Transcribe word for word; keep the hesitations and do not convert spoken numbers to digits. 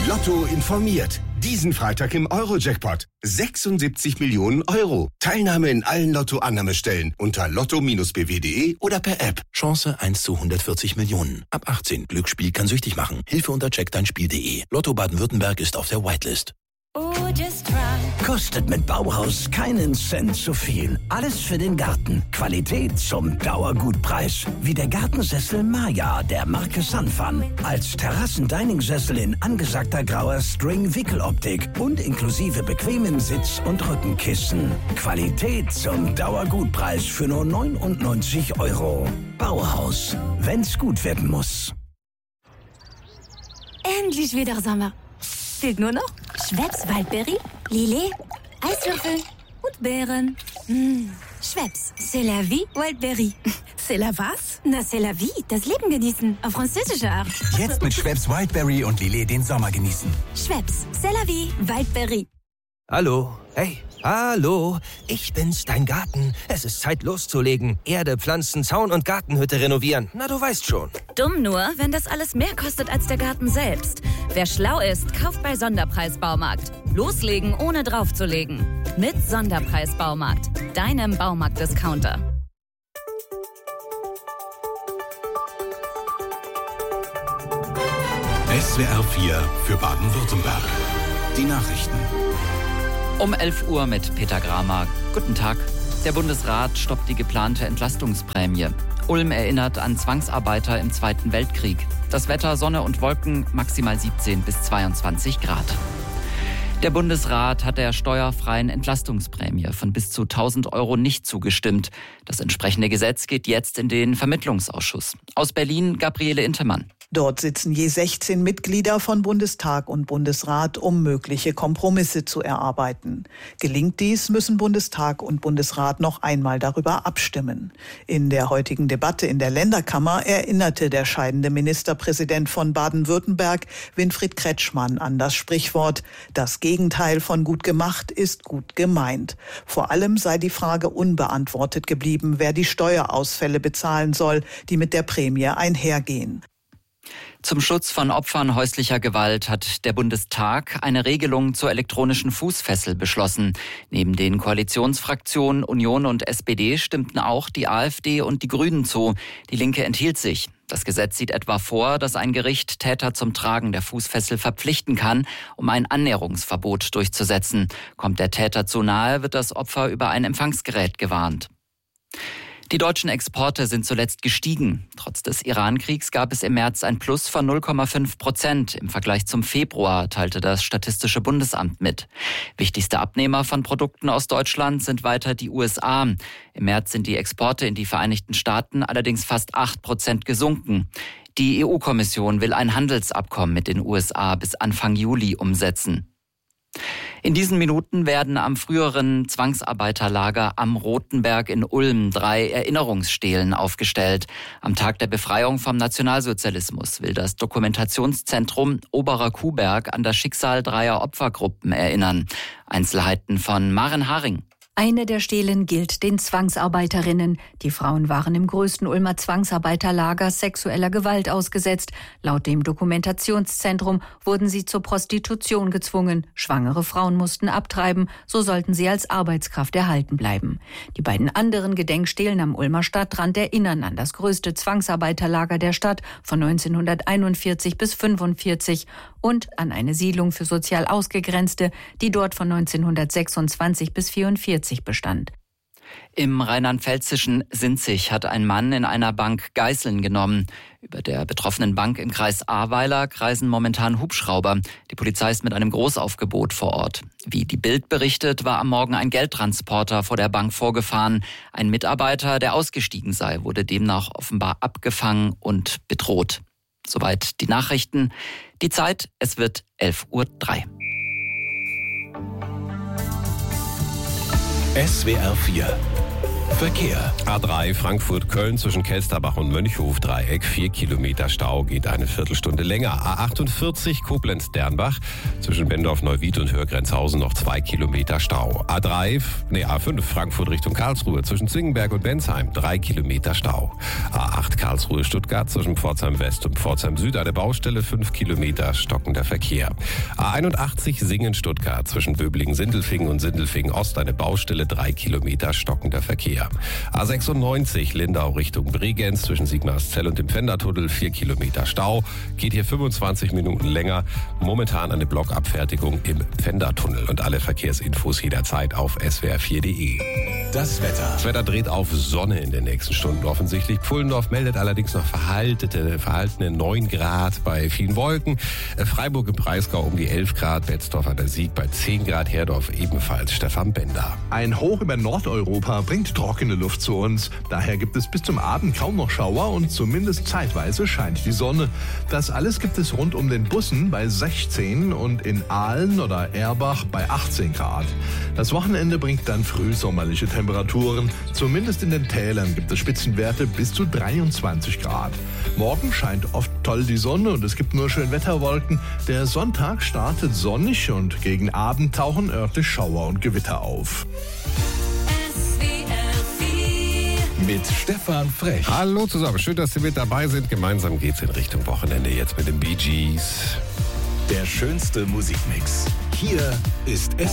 Lotto informiert. Diesen Freitag im Euro-Jackpot. sechsundsiebzig Millionen Euro. Teilnahme in allen Lotto-Annahmestellen unter lotto bindestrich b w punkt d e oder per App. Chance eins zu hundertvierzig Millionen. Ab achtzehn. Glücksspiel kann süchtig machen. Hilfe unter check dein Spiel punkt d e. Lotto Baden-Württemberg ist auf der Whitelist. Oh, just try. Kostet mit Bauhaus keinen Cent zu viel. Alles für den Garten. Qualität zum Dauergutpreis. Wie der Gartensessel Maya der Marke Sunfun. Als Terrassen-Dining-Sessel in angesagter grauer String-Wickeloptik und inklusive bequemen Sitz- und Rückenkissen. Qualität zum Dauergutpreis für nur neunundneunzig Euro. Bauhaus. Wenn's gut werden muss. Endlich wieder Sommer. Fehlt nur noch Schweppes Waldbeere, Lillet, Eiswürfel und Beeren. Mmh. Schweppes, c'est la vie Waldbeere. C'est la was? Na, c'est la vie, das Leben genießen. Auf französische Art. Jetzt mit Schweppes Wildberry und Lillet den Sommer genießen. Schweppes, c'est la vie Waldbeere. Hallo, hey, hallo, ich bin's, dein Garten. Es ist Zeit loszulegen. Erde, Pflanzen, Zaun und Gartenhütte renovieren. Na, du weißt schon. Dumm nur, wenn das alles mehr kostet als der Garten selbst. Wer schlau ist, kauft bei Sonderpreis Baumarkt. Loslegen, ohne draufzulegen. Mit Sonderpreis Baumarkt, deinem Baumarkt-Discounter. S W R vier für Baden-Württemberg. Die Nachrichten. Um elf Uhr mit Peter Gramer. Guten Tag. Der Bundesrat stoppt die geplante Entlastungsprämie. Ulm erinnert an Zwangsarbeiter im Zweiten Weltkrieg. Das Wetter, Sonne und Wolken, maximal siebzehn bis zweiundzwanzig Grad. Der Bundesrat hat der steuerfreien Entlastungsprämie von bis zu tausend Euro nicht zugestimmt. Das entsprechende Gesetz geht jetzt in den Vermittlungsausschuss. Aus Berlin, Gabriele Intemann. Dort sitzen je sechzehn Mitglieder von Bundestag und Bundesrat, um mögliche Kompromisse zu erarbeiten. Gelingt dies, müssen Bundestag und Bundesrat noch einmal darüber abstimmen. In der heutigen Debatte in der Länderkammer erinnerte der scheidende Ministerpräsident von Baden-Württemberg, Winfried Kretschmann, an das Sprichwort: Das Gegenteil von gut gemacht ist gut gemeint. Vor allem sei die Frage unbeantwortet geblieben, wer die Steuerausfälle bezahlen soll, die mit der Prämie einhergehen. Zum Schutz von Opfern häuslicher Gewalt hat der Bundestag eine Regelung zur elektronischen Fußfessel beschlossen. Neben den Koalitionsfraktionen Union und S P D stimmten auch die AfD und die Grünen zu. Die Linke enthielt sich. Das Gesetz sieht etwa vor, dass ein Gericht Täter zum Tragen der Fußfessel verpflichten kann, um ein Annäherungsverbot durchzusetzen. Kommt der Täter zu nahe, wird das Opfer über ein Empfangsgerät gewarnt. Die deutschen Exporte sind zuletzt gestiegen. Trotz des Iran-Kriegs gab es im März ein Plus von null Komma fünf Prozent im Vergleich zum Februar, teilte das Statistische Bundesamt mit. Wichtigste Abnehmer von Produkten aus Deutschland sind weiter die U S A. Im März sind die Exporte in die Vereinigten Staaten allerdings fast acht Prozent gesunken. Die E U-Kommission will ein Handelsabkommen mit den U S A bis Anfang Juli umsetzen. In diesen Minuten werden am früheren Zwangsarbeiterlager am Rotenberg in Ulm drei Erinnerungsstelen aufgestellt. Am Tag der Befreiung vom Nationalsozialismus will das Dokumentationszentrum Oberer Kuhberg an das Schicksal dreier Opfergruppen erinnern. Einzelheiten von Maren Haring. Eine der Stelen gilt den Zwangsarbeiterinnen. Die Frauen waren im größten Ulmer Zwangsarbeiterlager sexueller Gewalt ausgesetzt. Laut dem Dokumentationszentrum wurden sie zur Prostitution gezwungen. Schwangere Frauen mussten abtreiben, so sollten sie als Arbeitskraft erhalten bleiben. Die beiden anderen Gedenkstelen am Ulmer Stadtrand erinnern an das größte Zwangsarbeiterlager der Stadt von neunzehnhunderteinundvierzig bis fünfundvierzig und an eine Siedlung für sozial Ausgegrenzte, die dort von neunzehnhundertsechsundzwanzig bis vierundvierzig bestand. Im rheinland-pfälzischen Sinzig hat ein Mann in einer Bank Geiseln genommen. Über der betroffenen Bank im Kreis Ahrweiler kreisen momentan Hubschrauber. Die Polizei ist mit einem Großaufgebot vor Ort. Wie die Bild berichtet, war am Morgen ein Geldtransporter vor der Bank vorgefahren. Ein Mitarbeiter, der ausgestiegen sei, wurde demnach offenbar abgefangen und bedroht. Soweit die Nachrichten. Die Zeit, es wird elf Uhr drei. S W R vier Verkehr. A drei Frankfurt-Köln zwischen Kelsterbach und Mönchhof-Dreieck. Vier Kilometer Stau, geht eine Viertelstunde länger. A achtundvierzig Koblenz-Dernbach zwischen Bendorf-Neuwied und Hörgrenzhausen noch zwei Kilometer Stau. A drei, nee, A fünf Frankfurt Richtung Karlsruhe zwischen Zwingenberg und Bensheim. Drei Kilometer Stau. A acht Karlsruhe-Stuttgart zwischen Pforzheim West und Pforzheim Süd. Eine Baustelle, fünf Kilometer stockender Verkehr. A einundachtzig Singen-Stuttgart zwischen Böblingen-Sindelfingen und Sindelfingen-Ost. Eine Baustelle, drei Kilometer stockender Verkehr. A sechsundneunzig Lindau Richtung Bregenz zwischen Sigmarszell und dem Pfändertunnel, vier Kilometer Stau. Geht hier fünfundzwanzig Minuten länger. Momentan eine Blockabfertigung im Pfändertunnel. Und alle Verkehrsinfos jederzeit auf s w r vier punkt d e. Das Wetter. Das Wetter dreht auf Sonne in den nächsten Stunden offensichtlich. Pfullendorf meldet allerdings noch verhaltete, verhaltene neun Grad bei vielen Wolken. Freiburg im Breisgau um die elf Grad. Betzdorf an der Sieg bei zehn Grad. Herdorf ebenfalls. Stefan Bender. Ein Hoch über Nordeuropa bringt trockene Luft zu uns. Daher gibt es bis zum Abend kaum noch Schauer und zumindest zeitweise scheint die Sonne. Das alles gibt es rund um den Bussen bei sechzehn und in Aalen oder Erbach bei achtzehn Grad. Das Wochenende bringt dann frühsommerliche Temperaturen. Zumindest in den Tälern gibt es Spitzenwerte bis zu dreiundzwanzig Grad. Morgen scheint oft toll die Sonne und es gibt nur Schönwetterwolken. Der Sonntag startet sonnig und gegen Abend tauchen örtlich Schauer und Gewitter auf. Mit Stefan Frech. Hallo zusammen, schön, dass Sie mit dabei sind. Gemeinsam geht's in Richtung Wochenende jetzt mit den Bee Gees. Der schönste Musikmix. Hier ist S